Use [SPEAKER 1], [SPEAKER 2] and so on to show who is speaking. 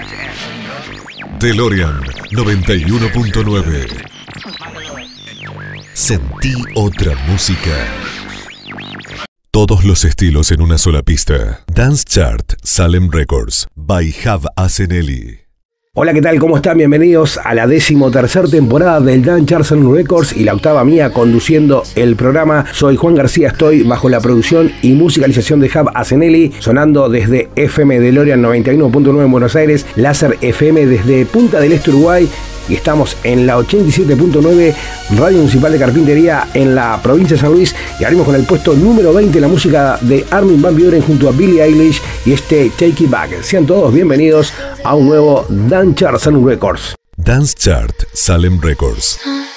[SPEAKER 1] DeLorean 91.9. Sentí otra música. Todos los estilos en una sola pista. Dance Chart Salem Records by Jav Aseneli.
[SPEAKER 2] Hola, ¿qué tal? ¿Cómo están? Bienvenidos a la 13ª temporada del Dance Chart Salem Records y la octava mía conduciendo el programa. Soy Juan García, estoy bajo la producción y musicalización de Jav Aseneli, sonando desde FM DeLorean 91.9 en Buenos Aires, Láser FM desde Punta del Este, Uruguay, y estamos en la 87.9 Radio Municipal de Carpintería en la provincia de San Luis, y abrimos con el puesto número 20 la música de Armin van Buuren junto a Billie Eilish y Take It Back. Sean todos bienvenidos a un nuevo Dance Chart Salem Records.
[SPEAKER 1] Dance Chart Salem Records.